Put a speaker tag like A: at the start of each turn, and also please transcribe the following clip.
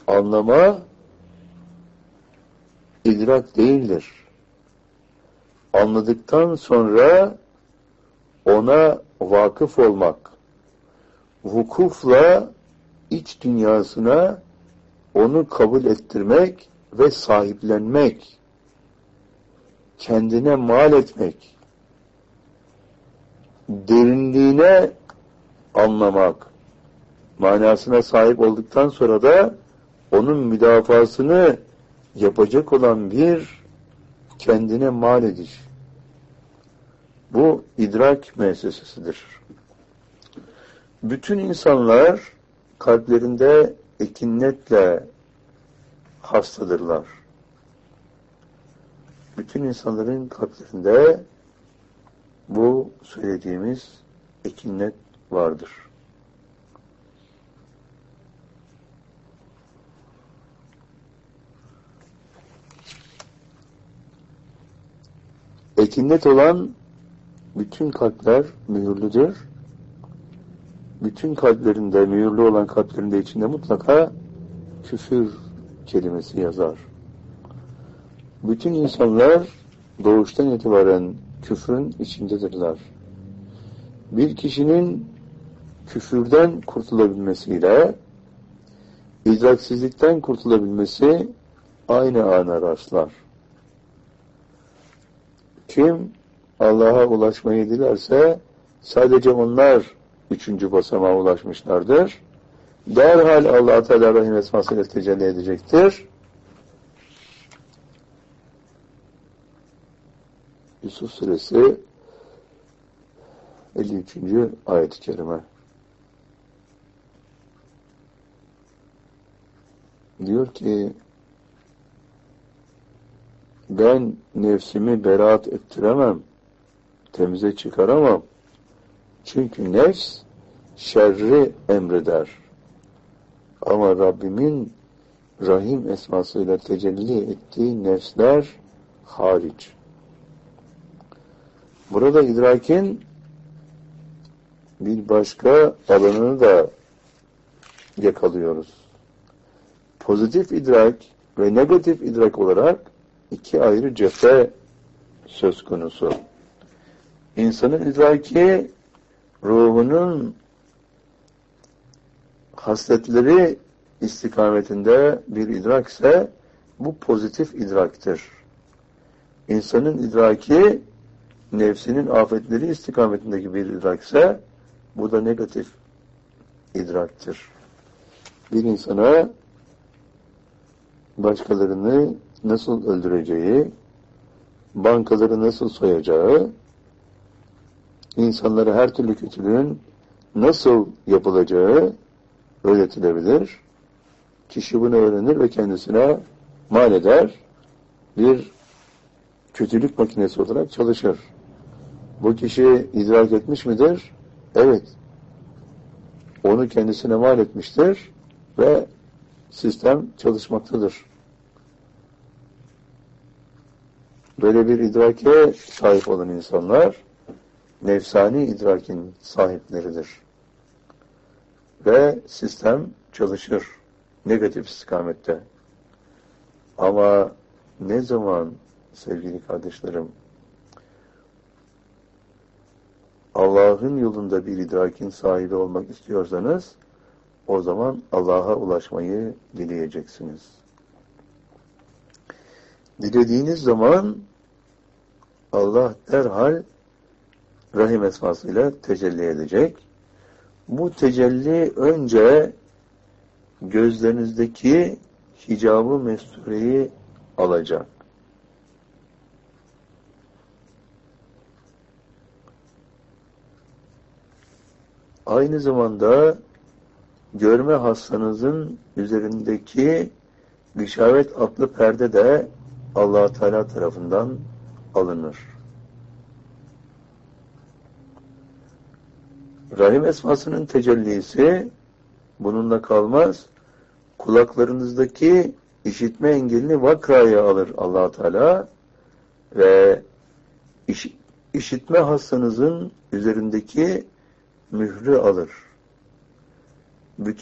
A: Anlama idrak değildir. Anladıktan sonra ona vakıf olmak, vukufla iç dünyasına onu kabul ettirmek ve sahiplenmek, kendine mal etmek, derinliğine anlamak, manasına sahip olduktan sonra da onun müdafasını yapacak olan bir kendine mal ediş. Bu idrak müessesesidir. Bütün insanlar kalplerinde ekinnetle hastadırlar. Bütün insanların kalplerinde bu söylediğimiz ekinnet vardır. Ekinnet olan bütün kalpler mühürlüdür. Bütün kalplerinde, mühürlü olan kalplerinde içinde mutlaka küfür kelimesi yazar. Bütün insanlar doğuştan itibaren küfrün içindedirler. Bir kişinin küfürden kurtulabilmesiyle idraksizlikten kurtulabilmesi aynı ana rastlar. Kim Allah'a ulaşmayı dilerse sadece onlar 3. basamağa ulaşmışlardır. Derhal Allah-u Teala Rahim esmasıyla tecelli edecektir. Yusuf Suresi 53. ayet-i kerime. Diyor ki ben nefsimi beraat ettiremem, temize çıkaramam. Çünkü nefs şerri emreder. Ama Rabbimin Rahim esmasıyla tecelli ettiği nefsler hariç. Burada idrakin bir başka alanını da yakalıyoruz. Pozitif idrak ve negatif idrak olarak iki ayrı cephe söz konusu. İnsanın idraki ruhunun hasletleri istikametinde bir idrak ise bu pozitif idraktir. İnsanın idraki nefsinin afetleri istikametindeki bir idrak ise bu da negatif idraktır. Bir insana başkalarını nasıl öldüreceği, bankaları nasıl soyacağı, insanlara her türlü kötülüğün nasıl yapılacağı öğretilebilir. Kişi bunu öğrenir ve kendisine mal eder. Bir kötülük makinesi olarak çalışır. Bu kişi idrak etmiş midir? Evet. Onu kendisine mal etmiştir ve sistem çalışmaktadır. Böyle bir idrake sahip olan insanlar nefsani idrakin sahipleridir. Ve sistem çalışır negatif istikamette. Ama ne zaman sevgili kardeşlerim Allah'ın yolunda bir idrakin sahibi olmak istiyorsanız o zaman Allah'a ulaşmayı dileyeceksiniz. Dilediğiniz zaman Allah derhal Rahim esmasıyla tecelli edecek. Bu tecelli önce gözlerinizdeki hicab-ı mestureyi alacak. Aynı zamanda görme hastanızın üzerindeki gışavet adlı perde de Allah-u Teala tarafından alınır. Rahim esmasının tecellisi bununla kalmaz. Kulaklarınızdaki işitme engelini vakraya alır Allah-u Teala ve işitme hastanızın üzerindeki mührü alır.